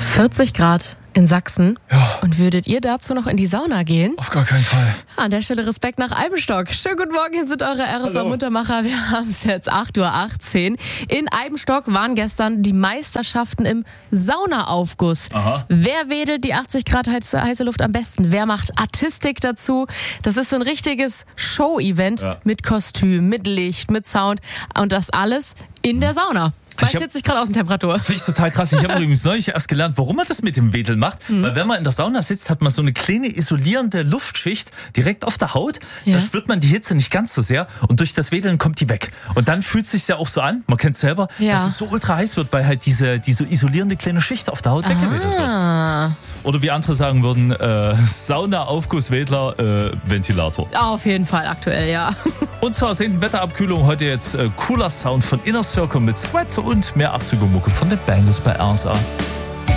40 Grad in Sachsen. Ja. Und würdet ihr dazu noch in die Sauna gehen? Auf gar keinen Fall. An der Stelle Respekt nach Eibenstock. Schönen guten Morgen, hier sind eure RSA-Muntermacher. Wir haben es jetzt 8:18 Uhr. In Eibenstock waren gestern die Meisterschaften im Saunaaufguss. Aha. Wer wedelt die 80 Grad heiße Luft am besten? Wer macht Artistik dazu? Das ist so ein richtiges Show-Event mit Kostüm, mit Licht, mit Sound und das alles in der Sauna. Bei 40 Grad Außentemperatur. Finde ich total krass. Ich habe übrigens neulich erst gelernt, warum man das mit dem Wedeln macht. Weil wenn man in der Sauna sitzt, hat man so eine kleine isolierende Luftschicht direkt auf der Haut. Ja. Da spürt man die Hitze nicht ganz so sehr und durch das Wedeln kommt die weg. Und dann fühlt es sich ja auch so an, man kennt es selber, dass es so ultra heiß wird, weil halt diese isolierende kleine Schicht auf der Haut weggewedelt wird. Oder wie andere sagen würden, Sauna-Aufgusswedler, Ventilator. Auf jeden Fall aktuell, ja. Und zur Wetterabkühlung heute jetzt cooler Sound von Inner Circle mit Sweat und mehr Abzüge-Mucke von den Bangles bei RSA.